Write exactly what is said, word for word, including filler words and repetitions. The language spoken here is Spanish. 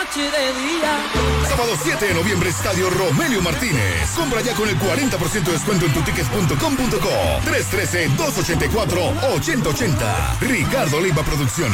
noche y de día. Sábado siete de noviembre, Estadio Romelio Martínez. Compra ya con el cuarenta por ciento de descuento en tutickets punto com punto co. tres uno tres, dos ocho cuatro, ocho cero ocho cero. Ricardo Leiva Producciones.